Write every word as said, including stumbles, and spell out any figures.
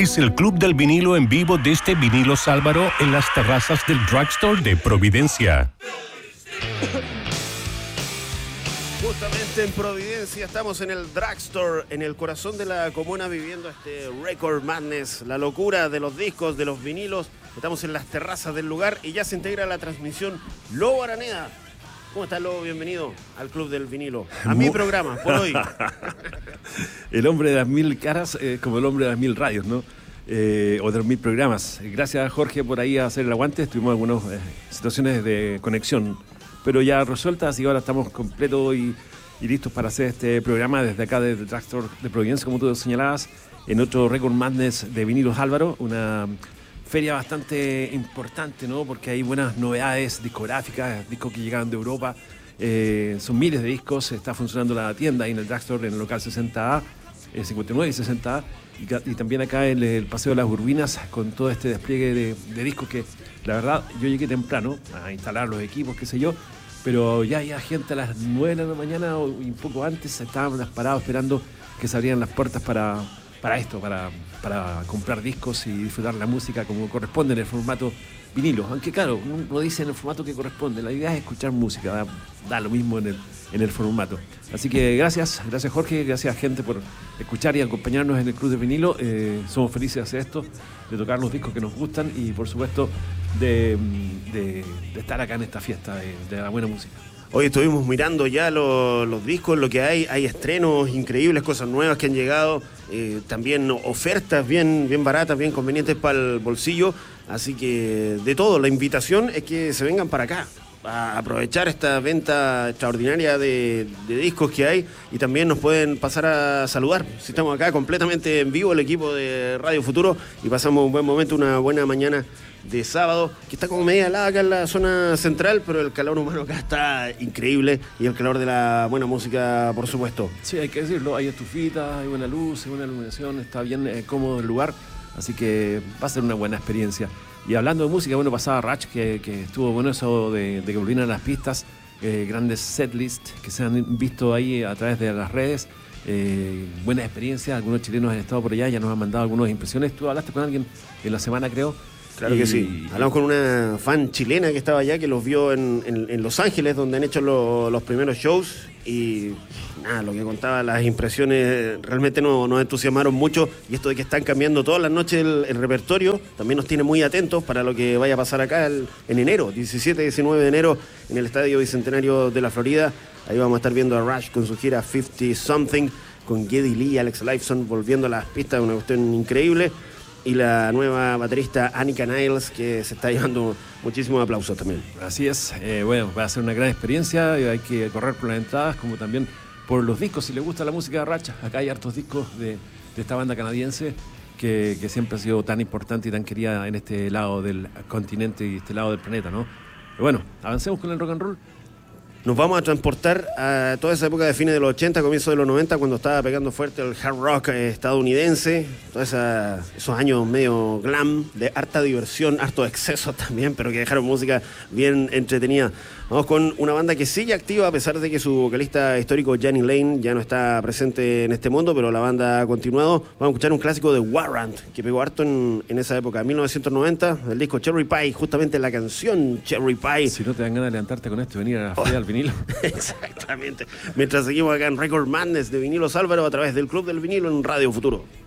es el Club del Vinilo en vivo desde Vinilos Álvaro en las terrazas del Drugstore de Providencia. Justamente en Providencia estamos en el Drugstore, en el corazón de la comuna, viviendo este Record Madness, la locura de los discos, de los vinilos. Estamos en las terrazas del lugar y ya se integra la transmisión Lobo Araneda. ¿Cómo estás, Lobo? Bienvenido al Club del Vinilo, a mi programa, por hoy. El hombre de las mil caras, eh, como el hombre de las mil radios, ¿no? Eh, o de los mil programas. Gracias, Jorge, por ahí a hacer el aguante. Tuvimos algunas eh, situaciones de conexión, pero ya resueltas, y ahora estamos completos y, y listos para hacer este programa desde acá, desde el Drugstore de Providencia, como tú señalabas, en otro Record Madness de Vinilos Álvaro, una feria bastante importante, ¿no? Porque hay buenas novedades discográficas, discos que llegaron de Europa, eh, son miles de discos. Está funcionando la tienda ahí en el Drugstore, en el local sesenta A, eh, cincuenta y nueve y sesenta A, y, y también acá en el Paseo de las Urbinas, con todo este despliegue de, de discos que, la verdad, yo llegué temprano a instalar los equipos, qué sé yo, pero ya había gente a las nueve de la mañana o un poco antes, estaban parados esperando que se abrieran las puertas para, para esto, para, para comprar discos y disfrutar la música como corresponde en el formato vinilo. Aunque claro, uno dice en el formato que corresponde, la idea es escuchar música, da, da lo mismo en el, en el formato. Así que gracias, gracias Jorge, gracias gente por escuchar y acompañarnos en el Club de Vinilo. Eh, somos felices de hacer esto, de tocar los discos que nos gustan y por supuesto de, de, de estar acá en esta fiesta de, de la buena música. Hoy estuvimos mirando ya los, los discos, lo que hay, hay estrenos increíbles, cosas nuevas que han llegado, eh, también ofertas bien, bien baratas, bien convenientes para el bolsillo, así que de todo, la invitación es que se vengan para acá, a aprovechar esta venta extraordinaria de, de discos que hay, y también nos pueden pasar a saludar. Si estamos acá completamente en vivo, el equipo de Radio Futuro, y pasamos un buen momento, una buena mañana de sábado, que está como media helada acá en la zona central, pero el calor humano acá está increíble, y el calor de la buena música, por supuesto. Sí, hay que decirlo, hay estufitas, hay buena luz, hay buena iluminación, está bien eh, cómodo el lugar, así que va a ser una buena experiencia. Y hablando de música, bueno, pasaba Ratch, que, que estuvo bueno eso de, de que volvieran las pistas, eh, grandes setlists que se han visto ahí a través de las redes, eh, buena experiencia, algunos chilenos han estado por allá, ya nos han mandado algunas impresiones. Tú hablaste con alguien en la semana, creo. Claro y, que sí. Hablamos con una fan chilena que estaba allá, que los vio en, en, en Los Ángeles, donde han hecho lo, los primeros shows, y nada, lo que contaba, las impresiones realmente nos, nos entusiasmaron mucho, y esto de que están cambiando todas las noches el, el repertorio también nos tiene muy atentos para lo que vaya a pasar acá el, en enero, diecisiete y diecinueve de enero, en el Estadio Bicentenario de la Florida. Ahí vamos a estar viendo a Rush con su gira cincuenta Something, con Geddy Lee, Alex Lifeson volviendo a las pistas, una cuestión increíble. Y la nueva baterista Annika Niles, que se está llevando muchísimos aplausos también. Así es, eh, bueno, va a ser una gran experiencia, hay que correr por las entradas, como también por los discos, si les gusta la música de Racha. Acá hay hartos discos de, de esta banda canadiense que, que siempre ha sido tan importante y tan querida en este lado del continente y este lado del planeta, ¿no? Pero bueno, avancemos con el rock and roll. Nos vamos a transportar a toda esa época de fines de los ochenta, comienzo de los noventa, cuando estaba pegando fuerte el hard rock estadounidense, todos esos años medio glam, de harta diversión, harto exceso también, pero que dejaron música bien entretenida. Vamos con una banda que sigue activa, a pesar de que su vocalista histórico, Janny Lane, ya no está presente en este mundo, pero la banda ha continuado. Vamos a escuchar un clásico de Warrant, que pegó harto en, en esa época, mil novecientos noventa, el disco Cherry Pie, justamente la canción Cherry Pie. Si no te dan ganas de levantarte con esto y venir a la feria del vinilo. Exactamente. Mientras seguimos acá en Record Madness de Vinilos Álvaro, a través del Club del Vinilo en Radio Futuro.